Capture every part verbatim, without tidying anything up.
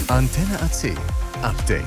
Antenne A C Update.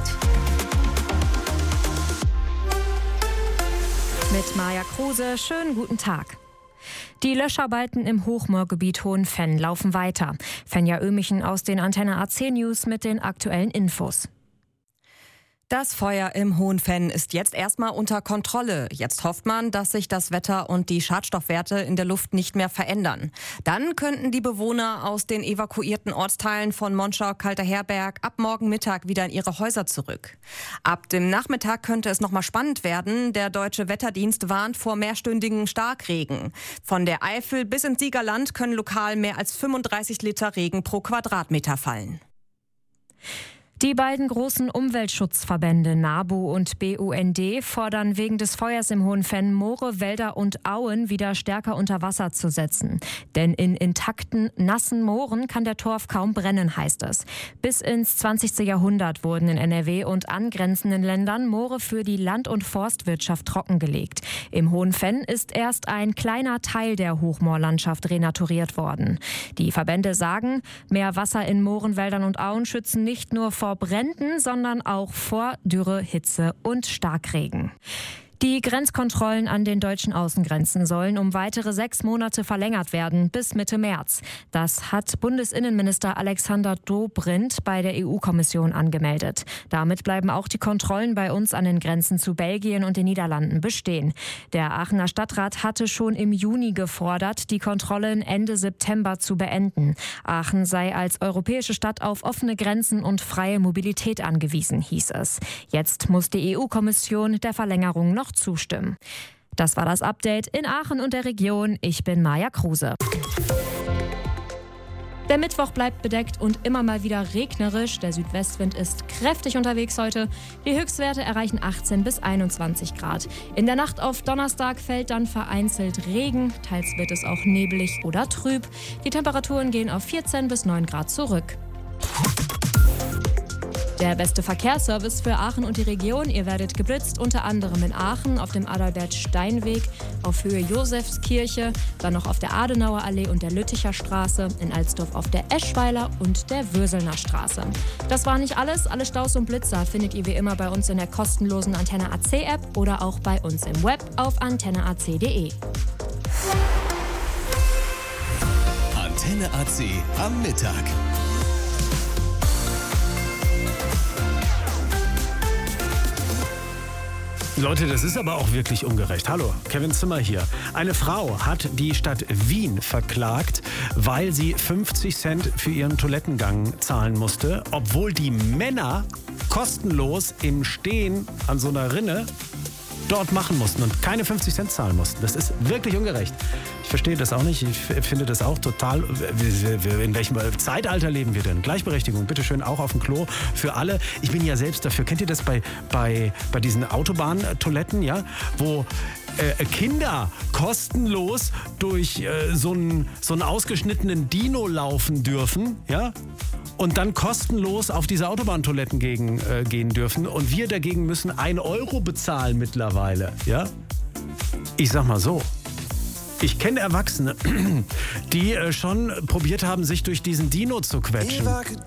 Mit Maja Kruse, schönen guten Tag. Die Löscharbeiten im Hochmoorgebiet Hohenfenn laufen weiter. Fenja Ömichen aus den Antenne A C News mit den aktuellen Infos. Das Feuer im Hohenfenn ist jetzt erstmal unter Kontrolle. Jetzt hofft man, dass sich das Wetter und die Schadstoffwerte in der Luft nicht mehr verändern. Dann könnten die Bewohner aus den evakuierten Ortsteilen von Monschau, Kalter-Herberg ab morgen Mittag wieder in ihre Häuser zurück. Ab dem Nachmittag könnte es nochmal spannend werden. Der Deutsche Wetterdienst warnt vor mehrstündigen Starkregen. Von der Eifel bis ins Siegerland können lokal mehr als fünfunddreißig Liter Regen pro Quadratmeter fallen. Die beiden großen Umweltschutzverbände NABU und B U N D fordern wegen des Feuers im Hohenfenn Moore, Wälder und Auen wieder stärker unter Wasser zu setzen. Denn in intakten, nassen Mooren kann der Torf kaum brennen, heißt es. Bis ins zwanzigste Jahrhundert wurden in N R W und angrenzenden Ländern Moore für die Land- und Forstwirtschaft trockengelegt. Im Hohenfenn ist erst ein kleiner Teil der Hochmoorlandschaft renaturiert worden. Die Verbände sagen, mehr Wasser in Mooren, Wäldern und Auen schützen nicht nur vor Bränden, sondern auch vor Dürre, Hitze und Starkregen. Die Grenzkontrollen an den deutschen Außengrenzen sollen um weitere sechs Monate verlängert werden, bis Mitte März. Das hat Bundesinnenminister Alexander Dobrindt bei der E U-Kommission angemeldet. Damit bleiben auch die Kontrollen bei uns an den Grenzen zu Belgien und den Niederlanden bestehen. Der Aachener Stadtrat hatte schon im Juni gefordert, die Kontrollen Ende September zu beenden. Aachen sei als europäische Stadt auf offene Grenzen und freie Mobilität angewiesen, hieß es. Jetzt muss die E U-Kommission der Verlängerung noch zustimmen. Das war das Update in Aachen und der Region. Ich bin Maja Kruse. Der Mittwoch bleibt bedeckt und immer mal wieder regnerisch. Der Südwestwind ist kräftig unterwegs heute. Die Höchstwerte erreichen achtzehn bis einundzwanzig Grad. In der Nacht auf Donnerstag fällt dann vereinzelt Regen. Teils wird es auch neblig oder trüb. Die Temperaturen gehen auf vierzehn bis neun Grad zurück. Der beste Verkehrsservice für Aachen und die Region. Ihr werdet geblitzt, unter anderem in Aachen auf dem Adalbert-Stein-Weg, auf Höhe Josefskirche, dann noch auf der Adenauer Allee und der Lütticher Straße, in Alsdorf auf der Eschweiler und der Würselner Straße. Das war nicht alles. Alle Staus und Blitzer findet ihr wie immer bei uns in der kostenlosen Antenne A C App oder auch bei uns im Web auf antenne a c punkt de. Antenne A C am Mittag. Leute, das ist aber auch wirklich ungerecht. Hallo, Kevin Zimmer hier. Eine Frau hat die Stadt Wien verklagt, weil sie fünfzig Cent für ihren Toilettengang zahlen musste, obwohl die Männer kostenlos im Stehen an so einer Rinne dort machen mussten und keine fünfzig Cent zahlen mussten. Das ist wirklich ungerecht. Ich verstehe das auch nicht. Ich finde das auch total... In welchem Zeitalter leben wir denn? Gleichberechtigung, bitteschön, auch auf dem Klo für alle. Ich bin ja selbst dafür. Kennt ihr das bei, bei, bei diesen Autobahntoiletten, ja? Wo äh, Kinder kostenlos durch äh, so einen so einen ausgeschnittenen Dino laufen dürfen, ja? Und dann kostenlos auf diese Autobahntoiletten gegen, äh, gehen dürfen. Und wir dagegen müssen ein Euro bezahlen mittlerweile. Ja? Ich sag mal so. Ich kenne Erwachsene, die äh, schon probiert haben, sich durch diesen Dino zu quetschen.